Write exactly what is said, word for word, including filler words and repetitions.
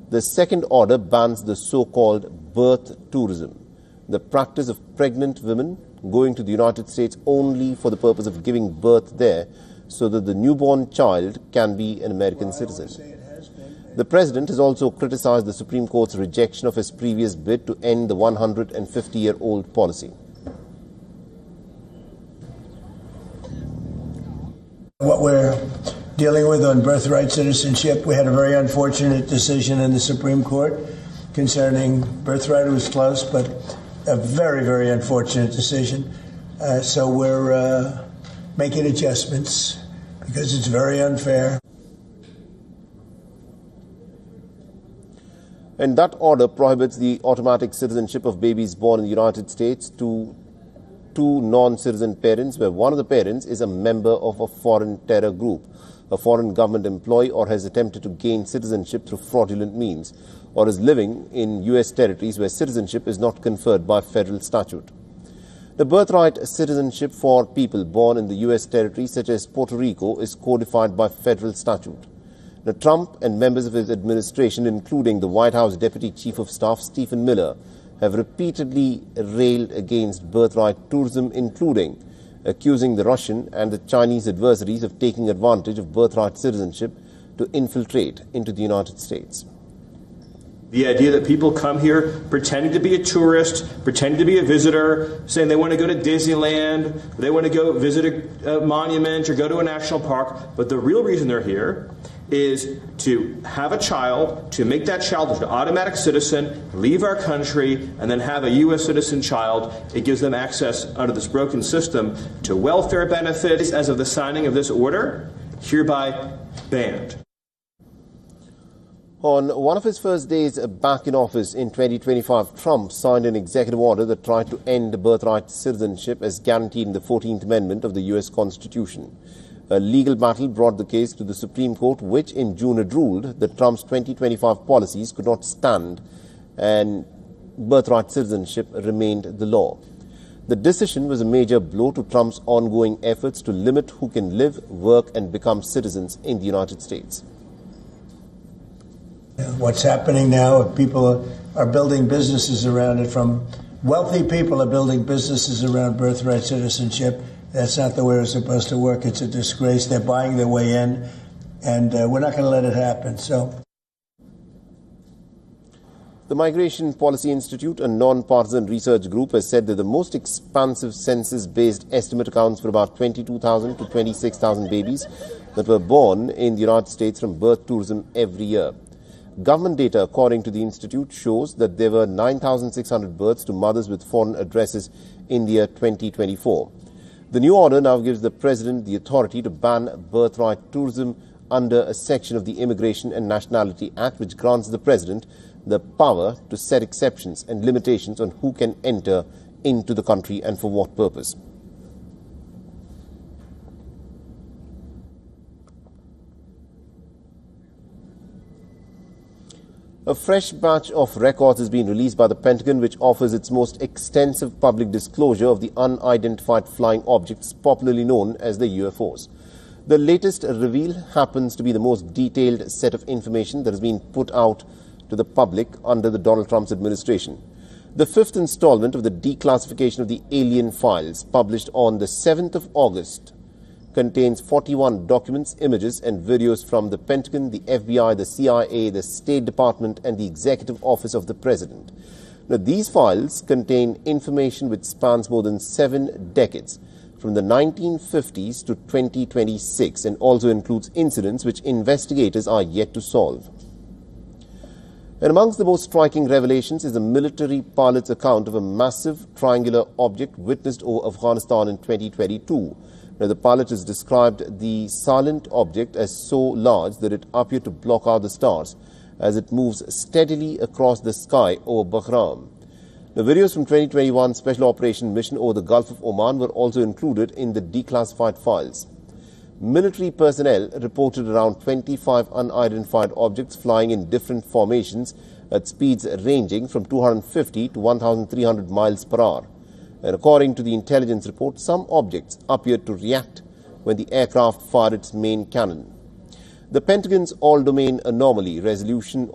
The second order bans the so-called birth tourism, the practice of pregnant women going to the United States only for the purpose of giving birth there so that the newborn child can be an American citizen. The President has also criticized the Supreme Court's rejection of his previous bid to end the one hundred fifty year old policy. What we're dealing with on birthright citizenship, we had a very unfortunate decision in the Supreme Court concerning birthright. It was close, but a very, very unfortunate decision. Uh, so we're uh, making adjustments because it's very unfair. And that order prohibits the automatic citizenship of babies born in the United States to two non-citizen parents where one of the parents is a member of a foreign terror group, a foreign government employee, or has attempted to gain citizenship through fraudulent means, or is living in U S territories where citizenship is not conferred by federal statute. The birthright citizenship for people born in the U S territories such as Puerto Rico is codified by federal statute. Now, Trump and members of his administration, including the White House Deputy Chief of Staff Stephen Miller, have repeatedly railed against birthright tourism, including accusing the Russian and the Chinese adversaries of taking advantage of birthright citizenship to infiltrate into the United States. The idea that people come here pretending to be a tourist, pretending to be a visitor, saying they want to go to Disneyland, they want to go visit a, a monument or go to a national park, but the real reason they're here is to have a child, to make that child an automatic citizen, leave our country, and then have a U S citizen child. It gives them access under this broken system to welfare benefits as of the signing of this order, hereby banned. On one of his first days back in office in twenty twenty-five, Trump signed an executive order that tried to end birthright citizenship as guaranteed in the fourteenth Amendment of the U S Constitution. A legal battle brought the case to the Supreme Court, which in June had ruled that Trump's twenty twenty-five policies could not stand and birthright citizenship remained the law. The decision was a major blow to Trump's ongoing efforts to limit who can live, work and become citizens in the United States. What's happening now, people are building businesses around it. From wealthy people are building businesses around birthright citizenship. That's not the way it's supposed to work. It's a disgrace. They're buying their way in, and uh, we're not going to let it happen. So, the Migration Policy Institute, a non-partisan research group, has said that the most expansive census-based estimate accounts for about twenty-two thousand to twenty-six thousand babies that were born in the United States from birth tourism every year. Government data, according to the institute, shows that there were nine thousand six hundred births to mothers with foreign addresses in the year twenty twenty-four. The new order now gives the President the authority to ban birthright tourism under a section of the Immigration and Nationality Act, which grants the President the power to set exceptions and limitations on who can enter into the country and for what purpose. A fresh batch of records has been released by the Pentagon, which offers its most extensive public disclosure of the unidentified flying objects, popularly known as the U F Os. The latest reveal happens to be the most detailed set of information that has been put out to the public under the Donald Trump's administration. The fifth installment of the declassification of the alien files, published on the seventh of August, contains forty-one documents, images and videos from the Pentagon, the F B I, the C I A, the State Department and the Executive Office of the President. Now, these files contain information which spans more than seven decades, from the nineteen fifties to twenty twenty-six, and also includes incidents which investigators are yet to solve. And amongst the most striking revelations is the military pilot's account of a massive triangular object witnessed over Afghanistan in twenty twenty-two. Now, the pilot has described the silent object as so large that it appeared to block out the stars as it moves steadily across the sky over Bagram. The videos from twenty twenty-one Special Operation Mission over the Gulf of Oman were also included in the declassified files. Military personnel reported around twenty-five unidentified objects flying in different formations at speeds ranging from two hundred fifty to one thousand three hundred miles per hour. And according to the intelligence report, some objects appeared to react when the aircraft fired its main cannon. The Pentagon's All-Domain Anomaly Resolution